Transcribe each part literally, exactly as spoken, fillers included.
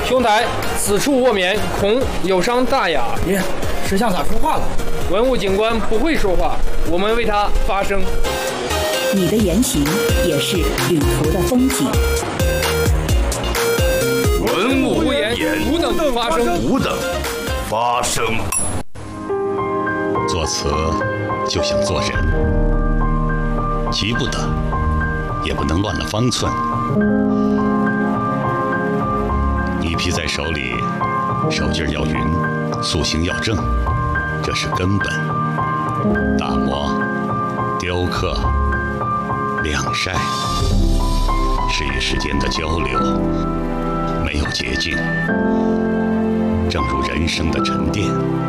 兄台，此处卧眠，恐有伤大雅。 爷，石像咋说话了？ 文物警官不会说话，我们为他发声。 你的言行也是旅途的风景。 文物不言，吾等发声。 吾等发声。 作词就像做人，急不得，也不能乱了方寸。泥皮在手里，手劲要匀，塑形要正，这是根本。打磨、雕刻、晾晒，是与时间的交流，没有捷径。正如人生的沉淀，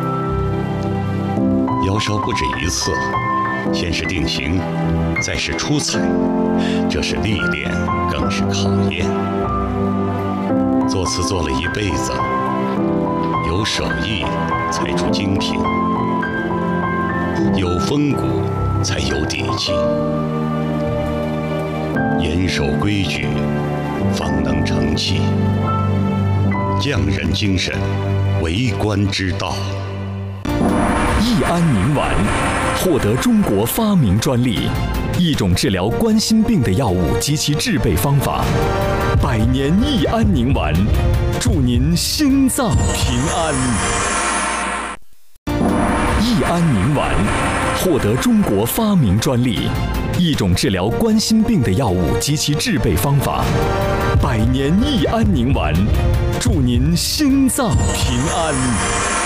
窑烧不止一次，先是定型，再是出彩，这是历练，更是考验。作词做了一辈子，有手艺才出精品，有风骨才有底气，严守规矩，方能成器。匠人精神，为官之道。 益安宁丸获得中国发明专利，一种治疗冠心病的药物及其制备方法。百年益安宁丸，祝您心脏平安。益安宁丸获得中国发明专利，一种治疗冠心病的药物及其制备方法。百年益安宁丸，祝您心脏平安。